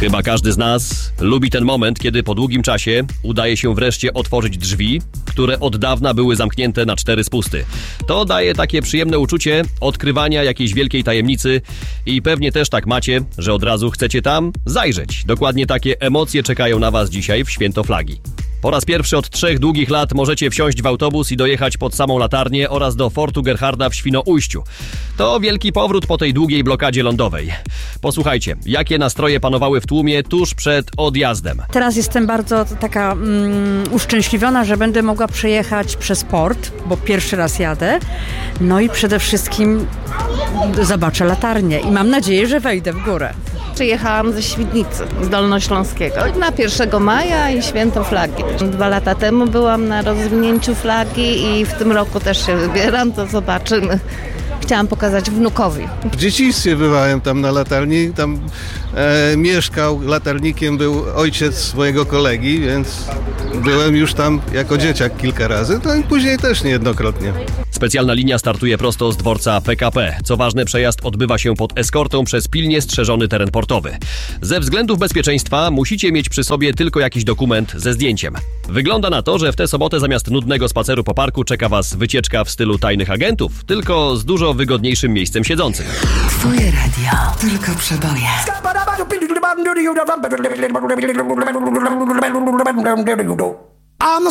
Chyba każdy z nas lubi ten moment, kiedy po długim czasie udaje się wreszcie otworzyć drzwi, które od dawna były zamknięte na 4 spusty. To daje takie przyjemne uczucie odkrywania jakiejś wielkiej tajemnicy i pewnie też tak macie, że od razu chcecie tam zajrzeć. Dokładnie takie emocje czekają na Was dzisiaj w Święto Flagi. Po raz pierwszy od 3 długich lat możecie wsiąść w autobus i dojechać pod samą latarnię oraz do Fortu Gerharda w Świnoujściu. To wielki powrót po tej długiej blokadzie lądowej. Posłuchajcie, jakie nastroje panowały w tłumie tuż przed odjazdem. Teraz jestem bardzo taka uszczęśliwiona, że będę mogła przejechać przez port, bo pierwszy raz jadę. No i przede wszystkim zobaczę latarnię i mam nadzieję, że wejdę w górę. Przyjechałam ze Świdnicy, z Dolnośląskiego, na 1 maja i Święto Flagi. 2 lata temu byłam na rozwinięciu flagi i w tym roku też się wybieram, to zobaczymy. Chciałam pokazać wnukowi. W dzieciństwie bywałem tam na latarni, tam mieszkał, latarnikiem był ojciec mojego kolegi, więc byłem już tam jako dzieciak kilka razy, no i później też niejednokrotnie. Specjalna linia startuje prosto z dworca PKP. Co ważne, przejazd odbywa się pod eskortą przez pilnie strzeżony teren portowy. Ze względów bezpieczeństwa musicie mieć przy sobie tylko jakiś dokument ze zdjęciem. Wygląda na to, że w tę sobotę zamiast nudnego spaceru po parku czeka Was wycieczka w stylu tajnych agentów, tylko z dużo wygodniejszym miejscem siedzącym. Twoje radio, tylko przeboje. I'm